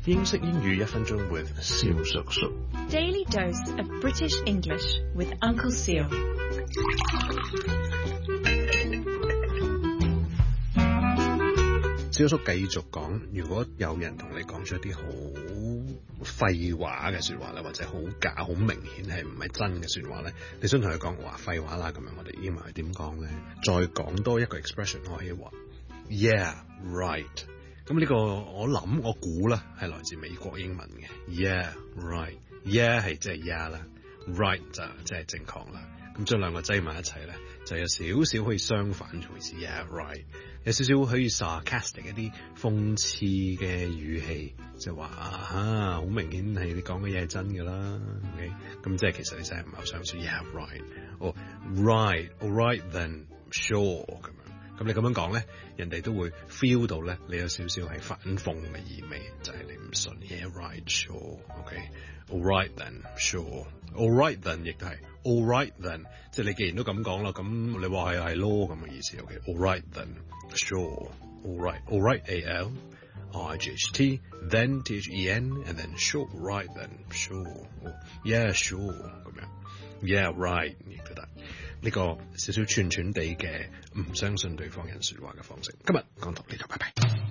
英式英語1分鐘 with 蕭叔叔。 Daily dose of British English with Uncle Seal. 蕭叔繼續講，如果有人同你講出一啲好廢話嘅説話咧，或者好假、好明顯係唔係真嘅説話咧，你想同佢講話廢話啦咁樣，我哋英文係點講咧？再講多一個 expression 我可以話 Yeah, right。咁呢個我估啦，係來自美國英文嘅 Yeah, right。Yeah 係即係 yeah 啦 ，right 就即係正確啦。咁將兩個擠埋一齊咧，就有少少可以相反回事 Yeah, right。有少少可以 sarcastic 一啲諷刺嘅語氣，就話好明顯係你講嘅嘢係真㗎啦。OK， 咁即係其實你真係唔係好想說 Yeah, right。哦 right, all right then sure 咁樣。咁你咁樣講咧，人哋都會 feel 到咧，你有少少係反諷嘅意味，就係你唔信 Yeah, right, sure。OK，all right then sure。all right then 亦都係 all right then， 即係你既然都咁講啦，咁你話係咯咁嘅意思。OK，all right then sure。all right，all right A-L R-I-G-H-T then T-H-E-N and then sure right then sure。yeah sure 咁樣 yeah right 亦都得。呢個少少串串地嘅唔相信對方人說話嘅方式。今日講到呢度，拜拜。